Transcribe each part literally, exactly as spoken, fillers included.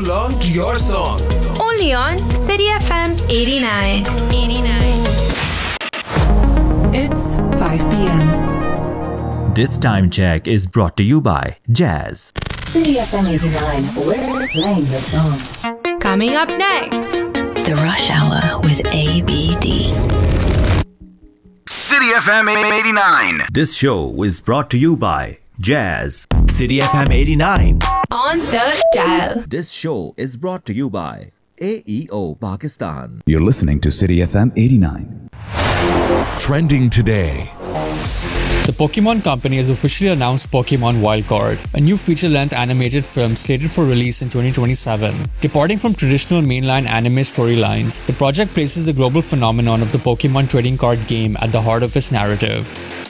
along to your song. Only on City F M eighty-nine. eighty-nine. It's five p.m. This time check is brought to you by Jazz. City F M eighty-nine, we're playing the song. Coming up next, The Rush Hour with A B D. City F M eighty-nine. This show is brought to you by Jazz. City F M eighty-nine. on the dial. This show is brought to you by A E O Pakistan. You're listening to City F M eighty-nine. Trending today. The Pokemon Company has officially announced Pokemon Wild Card, a new feature-length animated film slated for release in twenty twenty-seven. Departing from traditional mainline anime storylines, the project places the global phenomenon of the Pokemon trading card game at the heart of its narrative.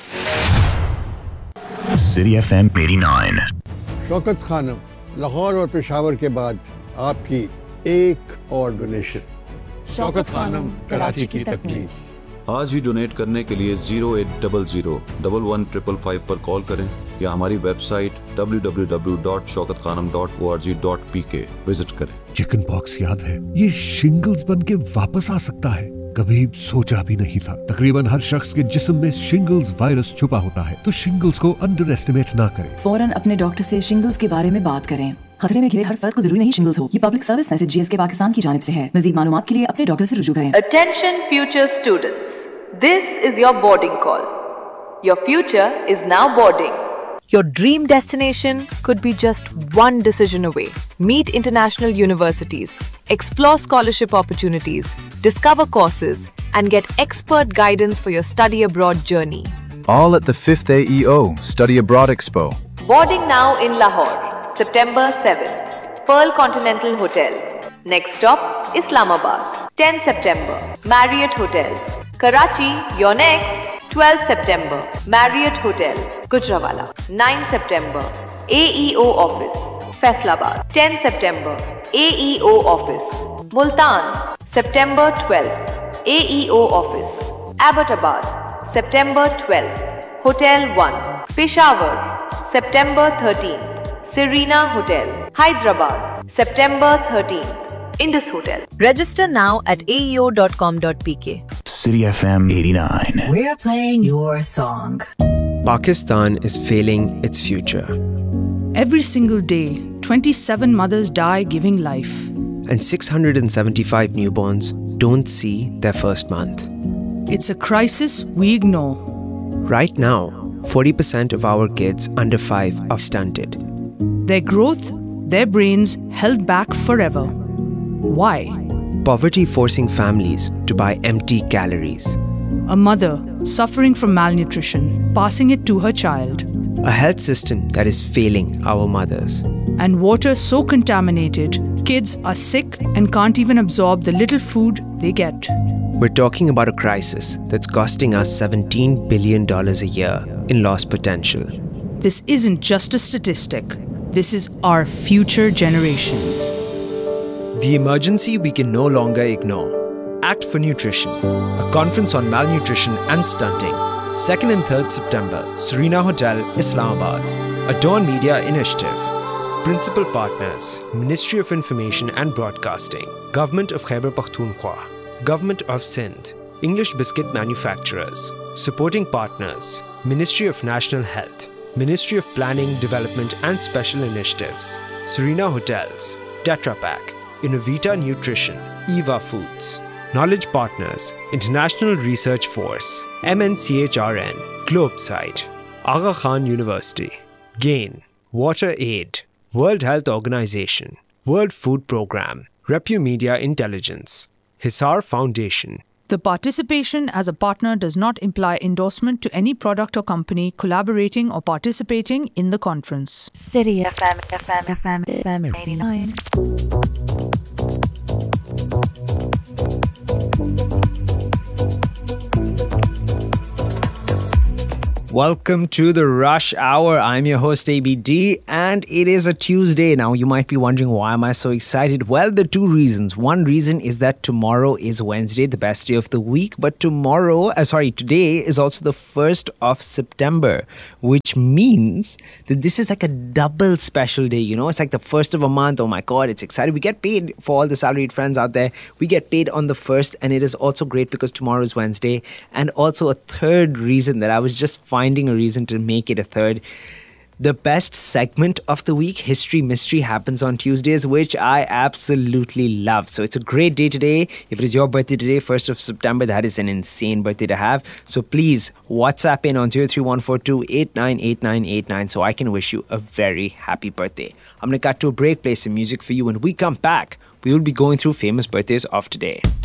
City F M eighty-nine. Shaukat Khanam, Lahore और पेशावर के बाद आपकी एक और donation. Shaukat Khanam, Karachi की तकमील. आज ही donate करने के लिए zero eight double zero double one triple five पर कॉल करें या हमारी website W W W dot Shaukat Khanam dot O R G dot P के विजिट करें. चिकन पॉक्स याद है? ये शिंगल्स बन के वापस आ सकता है. कभी सोचा भी नहीं था. तकरीबन हर शख्स के जिस्म में शिंगल्स वायरस छुपा होता है, तो शिंगल्स को अंडर एस्टिमेट ना करें. फौरन अपने डॉक्टर से शिंगल्स के बारे में बात करें. खतरे में घिरे हर फर्द को जरूरी नहीं शिंगल्स हो. ये public service message GSK Pakistan की जानिब से है. मज़ीद मालूमात के लिए अपने डॉक्टर से रुजू करें. Attention future students. This is your boarding call. Your future is now boarding. Your dream destination could be just one decision away. Meet international universities, explore scholarship opportunities, discover courses, and get expert guidance for your study abroad journey. All at the fifth A E O Study Abroad Expo. Boarding now in Lahore, September seventh. Pearl Continental Hotel. Next stop, Islamabad. tenth September, Marriott Hotel. Karachi, you're next. twelfth September, Marriott Hotel, Gujranwala. ninth September, A E O Office, Faisalabad. tenth September, A E O Office, Multan. September twelfth, A E O Office, Abbottabad. September twelfth, Hotel one, Peshawar. September thirteenth, Serena Hotel, Hyderabad. September thirteenth, Indus Hotel. Register now at A E O dot com dot P K. City F M eighty-nine. We're playing your song. Pakistan is failing its future. Every single day, twenty-seven mothers die giving life. And six hundred seventy-five newborns don't see their first month. It's a crisis we ignore. Right now, forty percent of our kids under five are stunted. Their growth, their brains held back forever. Why? Poverty forcing families to buy empty calories. A mother suffering from malnutrition, passing it to her child. A health system that is failing our mothers. And water so contaminated, kids are sick and can't even absorb the little food they get. We're talking about a crisis that's costing us seventeen billion dollars a year in lost potential. This isn't just a statistic. This is our future generations. The emergency we can no longer ignore. Act for Nutrition, a conference on malnutrition and stunting. second and third September, Serena Hotel, Islamabad. A Dawn Media initiative. Principal partners, Ministry of Information and Broadcasting, Government of Khyber Pakhtunkhwa, Government of Sindh, English Biscuit Manufacturers. Supporting partners, Ministry of National Health, Ministry of Planning, Development and Special Initiatives, Serena Hotels, Tetra Pak, Innovita Nutrition, Eva Foods. Knowledge partners, International Research Force, M N C H R N, Globesite, Aga Khan University, GAIN, Water Aid, World Health Organization, World Food Programme, Repumedia Intelligence, Hisar Foundation. The participation as a partner does not imply endorsement to any product or company collaborating or participating in the conference. City F M, F M, F M, F M eighty-nine. Welcome to the Rush Hour. I'm your host A B D and it is a Tuesday. Now you might be wondering, why am I so excited? Well, the two reasons. One reason is that tomorrow is Wednesday, the best day of the week. But tomorrow, uh, sorry, today is also the first of September, which means that this is like a double special day. You know, it's like the first of a month. Oh my God, it's exciting. We get paid, for all the salaried friends out there. We get paid on the first, and it is also great because tomorrow is Wednesday. And also a third reason that I was just finding Finding a reason to make it a third. The best segment of the week, History Mystery, happens on Tuesdays, which I absolutely love. So it's a great day today. If it is your birthday today, first of September, that is an insane birthday to have. So please WhatsApp in on zero three one four two eight nine eight nine eight nine so I can wish you a very happy birthday. I'm going to cut to a break, play some music for you. When we come back, we will be going through famous birthdays of today.